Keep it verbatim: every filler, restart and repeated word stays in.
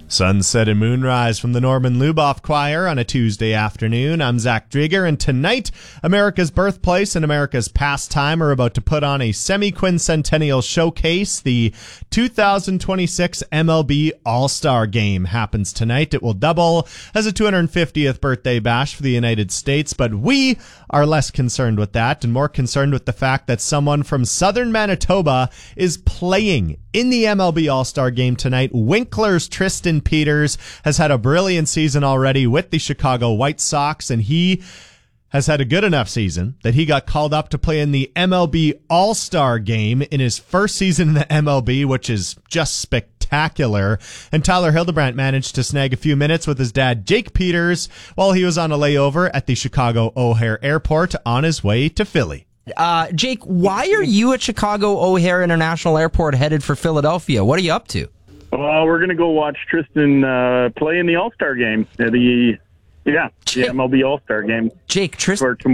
Sunset and Moonrise from the Norman Luboff Choir on a Tuesday afternoon. I'm Zach Drieger, and tonight, America's Birthplace and America's Pastime are about to put on a semi-quincentennial showcase. The two thousand twenty-six M L B All-Star Game happens tonight. It will double as a two hundred fiftieth birthday bash for the United States, but we are less concerned with that and more concerned with the fact that someone from southern Manitoba is playing in the M L B All-Star Game tonight. Winkler's Tristan Peters has had a brilliant season already with the Chicago White Sox, and he has had a good enough season that he got called up to play in the M L B All-Star Game in his first season in the M L B, which is just spectacular. And Tyler Hildebrandt managed to snag a few minutes with his dad, Jake Peters, while he was on a layover at the Chicago O'Hare Airport on his way to Philly. Uh, Jake, why are you at Chicago O'Hare International Airport headed for Philadelphia? What are you up to? Well, we're going to go watch Tristan uh, play in the All-Star Game. Uh, the yeah, Jake, the M L B All-Star Game. Jake, Tristan.